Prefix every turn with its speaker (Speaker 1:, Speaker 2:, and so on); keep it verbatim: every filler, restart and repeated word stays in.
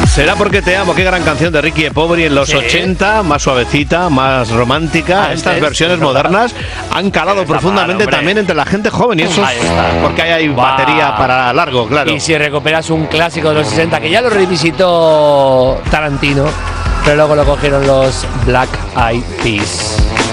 Speaker 1: Será porque te amo, qué gran canción de Ricky e Poveri en los
Speaker 2: Sí.
Speaker 1: ochenta, más suavecita, más romántica.
Speaker 2: Antes,
Speaker 1: Estas versiones
Speaker 2: es verdad.
Speaker 1: modernas han calado
Speaker 2: Está
Speaker 1: profundamente
Speaker 2: mal, hombre.
Speaker 1: también entre la gente joven y eso
Speaker 2: Ahí
Speaker 1: es
Speaker 2: está.
Speaker 1: porque ahí hay
Speaker 2: Va.
Speaker 1: batería para largo, claro.
Speaker 2: Y si recuperas un clásico de los sesenta, que ya lo revisitó Tarantino, pero luego lo cogieron los Black Eyed Peas.